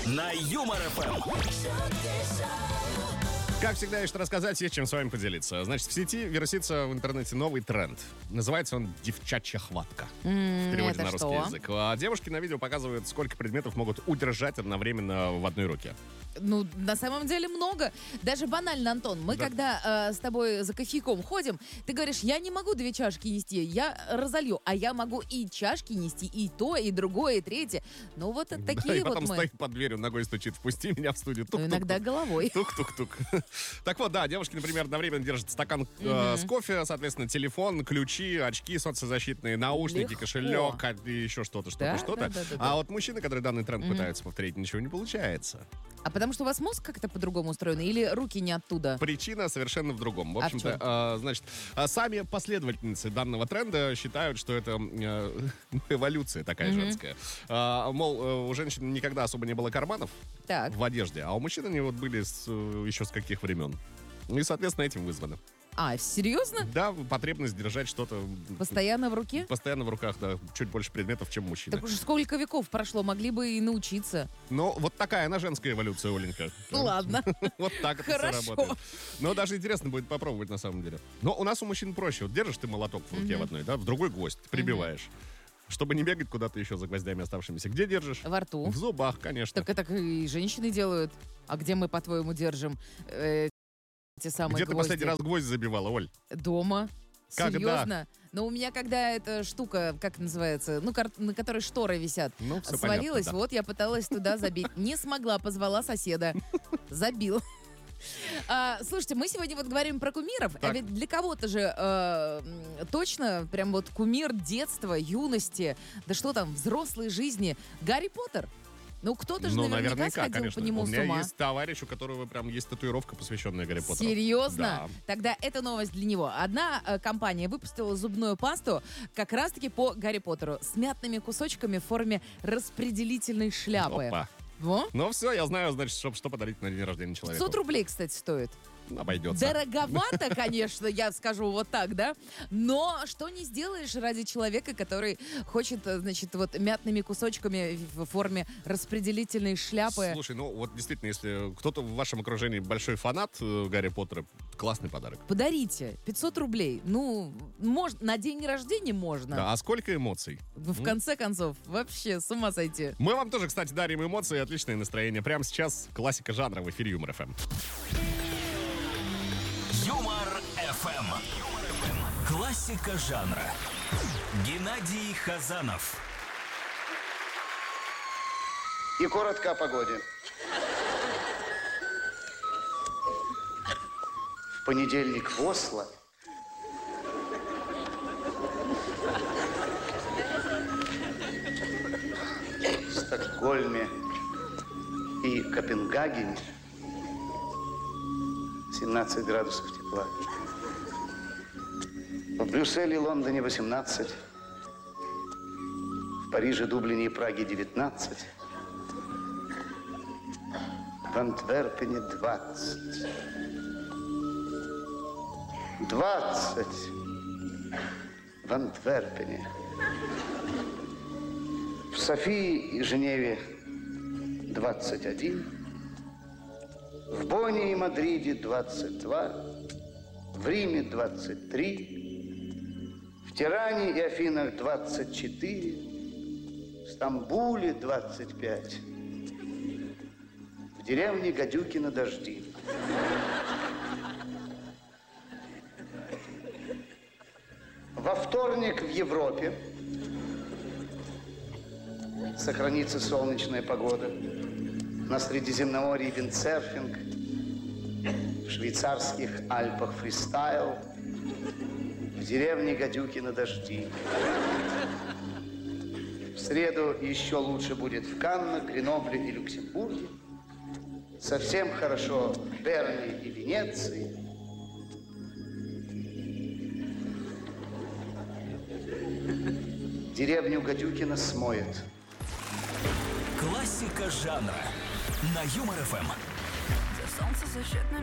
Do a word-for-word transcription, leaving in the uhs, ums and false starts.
на Юмор ФМ. Как всегда, есть что рассказать, есть чем с вами поделиться. Значит, в сети вирусится в интернете новый тренд. Называется он «девчачья хватка». Mm, в переводе это на русский что? язык. А девушки на видео показывают, сколько предметов могут удержать одновременно в одной руке. Ну, на самом деле много. Даже банально, Антон, мы Да. когда э, с тобой за кофейком ходим, ты говоришь, я не могу две чашки нести, я разолью, а я могу и чашки нести, и то, и другое, и третье. Ну, вот Да, такие и вот потом мы. стоит под дверью, ногой стучит, впусти меня в студию. Ну, Тук-тук-тук. иногда головой. Тук-тук-тук. Так вот, да, девушки, например, одновременно держат стакан э, с кофе, соответственно, телефон, ключи, очки социозащитные, наушники, Легко. кошелек, а, и еще что-то, что-то, Да, что-то. да, да, да, А да. вот мужчины, которые данный тренд пытаются повторить, ничего не получается. А потому что у вас мозг как-то по-другому устроен? Или руки не оттуда? Причина совершенно в другом. В А в общем-то, чем? э, значит, э, сами последовательницы данного тренда считают, что это э, эволюция такая женская. Э, мол, э, у женщин никогда особо не было карманов Так. в одежде, а у мужчин они вот были с, э, еще с каких времен. Ну и, соответственно, этим вызвано. А, серьезно? Да, потребность держать что-то Постоянно в руке? постоянно в руках, да, чуть больше предметов, чем мужчины. Так уж сколько веков прошло, могли бы и научиться. Но вот такая она женская эволюция, Оленька. Ну ладно. Вот так это все Хорошо. работает. Но даже интересно будет попробовать на самом деле. Но у нас у мужчин проще. Вот держишь ты молоток в руке в одной, да, в другой гвоздь, прибиваешь. Чтобы не бегать куда-то еще за гвоздями оставшимися. Где держишь? Во рту. В зубах, конечно. Так это и женщины делают. А где мы, по-твоему, держим э, те самые Где ты гвозди? последний раз гвоздь забивала, Оль? Дома. Когда? Серьезно? Но у меня, когда эта штука, как называется, ну, кар- на которой шторы висят, Ну, всё свалилась, понятно, да. вот я пыталась туда забить. Не смогла, позвала соседа. Забил. А, слушайте, мы сегодня вот говорим про кумиров, а Так. ведь для кого-то же э, м, точно прям вот кумир детства, юности, да что там, взрослой жизни, Гарри Поттер. Ну, кто-то же Ну, наверняка, наверняка, сходил конечно. по нему У с меня ума. есть товарищ, у которого прям есть татуировка, посвященная Гарри Поттеру. Серьезно? Да. Тогда это новость для него. Одна э, компания выпустила зубную пасту как раз-таки по Гарри Поттеру с мятными кусочками в форме распределительной шляпы. Опа. Во. Ну все, я знаю, значит, что, что подарить на день рождения человеку. пятьсот рублей, кстати, стоит. Обойдется. Дороговато, конечно, я скажу вот так, да? Но что не сделаешь ради человека, который хочет, э, значит, вот мятными кусочками в форме распределительной шляпы. Слушай, ну вот действительно, если кто-то в вашем окружении большой фанат э, Гарри Поттера, классный подарок. Подарите пятьсот рублей. Ну, мож- на день рождения можно. Да, а сколько эмоций? В конце концов, вообще с ума сойти. Мы вам тоже, кстати, дарим эмоции и отличное настроение. Прямо сейчас классика жанра в эфире Юмор ФМ. Юмор ФМ. Классика жанра. Геннадий Хазанов. И коротко о погоде. В понедельник в Осло в Стокгольме и Копенгагене семнадцать градусов тепла. В Брюсселе и Лондоне восемнадцать. В Париже, Дублине и Праге девятнадцать. В Антверпене двадцать. двадцать. В Антверпене. В Софии и Женеве двадцать один. В Бонне и Мадриде двадцать два. В Риме двадцать три. В Тиране и Афинах двадцать четыре. В Стамбуле двадцать пять. В деревне Гадюкино дожди. Во вторник в Европе сохранится солнечная погода. На Средиземноморье виндсерфинг, в швейцарских Альпах фристайл, в деревне Гадюкино дожди. В среду еще лучше будет в Каннах, Гренобле и Люксембурге. Совсем хорошо в Берне и Венеции. Деревню Гадюкино смоет. Классика жанра на Юмор ФМ. За солнцезащитными